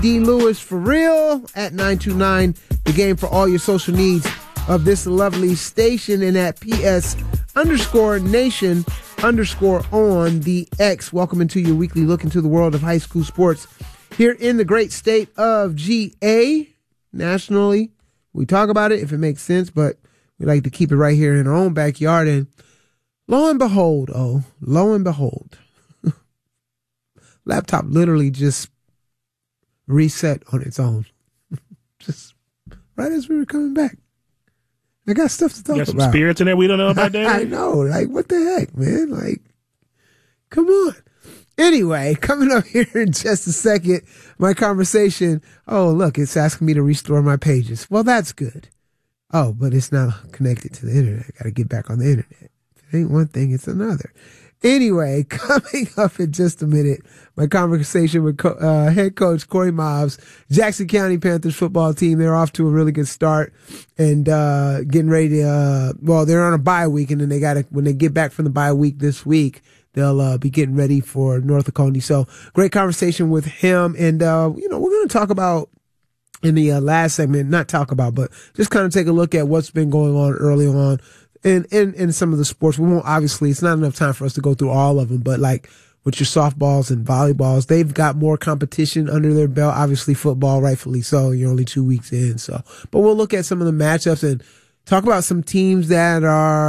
D. Lewis for real at 929 The Game for all your social needs of this lovely station, and at PS_Nation_on the X. Welcome into your weekly look into the world of high school sports here in the great state of GA. Nationally, we talk about it if it makes sense, but we like to keep it right here in our own backyard. And lo and behold, laptop literally just reset on its own. Just right as we were coming back. I got stuff to talk about. Got some spirits in there we don't know about, David? I know. Like, what the heck, man? Like, come on. Anyway, coming up here in just a second, my conversation. Oh, look, it's asking me to restore my pages. Well, that's good. Oh, but it's not connected to the internet. I got to get back on the internet. If it ain't one thing, it's another. Anyway, coming up in just a minute, my conversation with head coach Corey Mobbs, Jackson County Panthers football team. They're off to a really good start and getting ready to, they're on a bye week, and then when they get back from the bye week this week, they'll be getting ready for North Oconee. So great conversation with him. And, we're going to talk about in the last segment, not talk about, but just kind of take a look at what's been going on early on in some of the sports. We won't, obviously, it's not enough time for us to go through all of them, but like with your softballs and volleyballs, they've got more competition under their belt. Obviously, football, rightfully so. You're only 2 weeks in. But we'll look at some of the matchups and talk about some teams that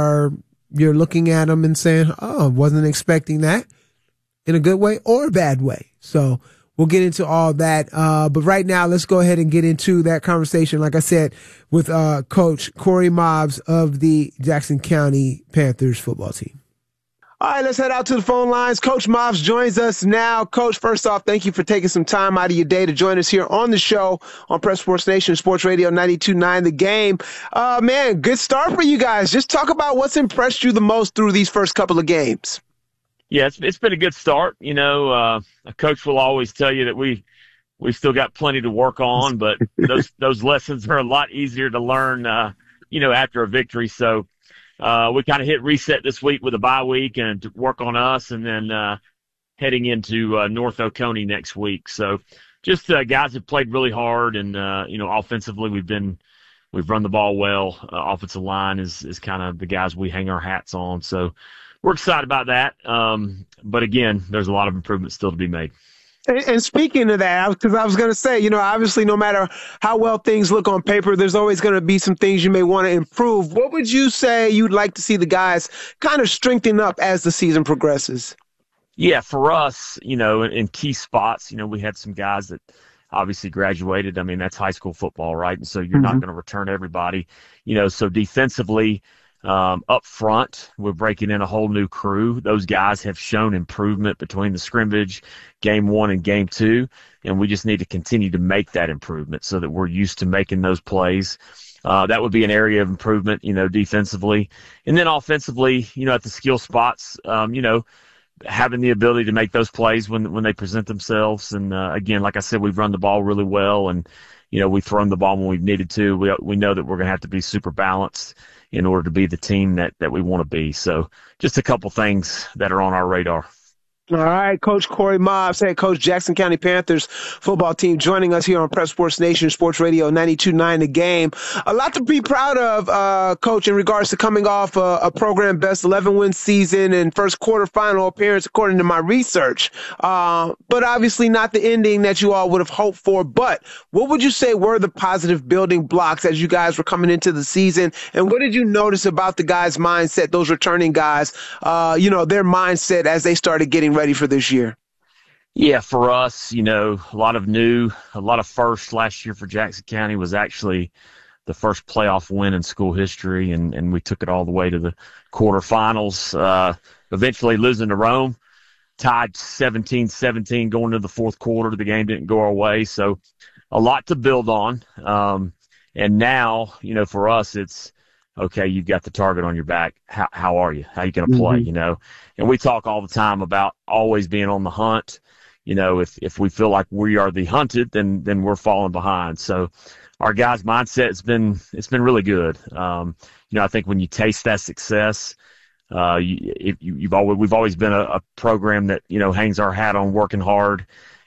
you're looking at them and saying, oh, wasn't expecting that, in a good way or a bad way. So we'll get into all that. But right now, let's go ahead and get into that conversation, like I said, with Coach Corey Mobbs of the Jackson County Panthers football team. All right, let's head out to the phone lines. Coach Mobbs joins us now. Coach, first off, thank you for taking some time out of your day to join us here on the show on Prep Sports Nation, Sports Radio 92.9 The Game. Man, good start for you guys. Just talk about what's impressed you the most through these first couple of games. Yeah, it's been a good start. A coach will always tell you that we've still got plenty to work on, but those lessons are a lot easier to learn, after a victory. So we kind of hit reset this week with a bye week and to work on us, and then heading into North Oconee next week. So just guys have played really hard, and offensively we've run the ball well. Offensive line is kind of the guys we hang our hats on. So we're excited about that. But again, there's a lot of improvement still to be made. And speaking of that, because I was going to say, obviously no matter how well things look on paper, there's always going to be some things you may want to improve. What would you say you'd like to see the guys kind of strengthen up as the season progresses? Yeah, for us, in key spots, we had some guys that obviously graduated. I mean, that's high school football, right? And so you're not going to return everybody, so defensively, up front, we're breaking in a whole new crew. Those guys have shown improvement between the scrimmage, game 1 and game 2, and we just need to continue to make that improvement so that we're used to making those plays. That would be an area of improvement, defensively. And then offensively, at the skill spots, having the ability to make those plays when they present themselves. And, again, like I said, we've run the ball really well, and, we've thrown the ball when we've needed to. We know that we're going to have to be super balanced in order to be the team that we want to be. So just a couple things that are on our radar. All right, Coach Corey Mobbs, head coach, Jackson County Panthers football team, joining us here on Prep Sports Nation, Sports Radio 92.9 The Game. A lot to be proud of, Coach, in regards to coming off a program best 11-win season and first quarterfinal appearance, according to my research. But obviously not the ending that you all would have hoped for. But what would you say were the positive building blocks as you guys were coming into the season? And what did you notice about the guys' mindset, those returning guys, their mindset as they started getting ready for this year? Yeah, for us, a lot of firsts last year for Jackson County was actually the first playoff win in school history, and we took it all the way to the quarterfinals, eventually losing to Rome, tied 17-17 going into the fourth quarter. The game didn't go our way, so a lot to build on. And now, for us, it's, okay, you've got the target on your back. How are you? How are you going to play, And we talk all the time about always being on the hunt. If we feel like we are the hunted, then we're falling behind. So our guys' mindset it's been really good. I think when you taste that success, we've always been a program that, hangs our hat on working hard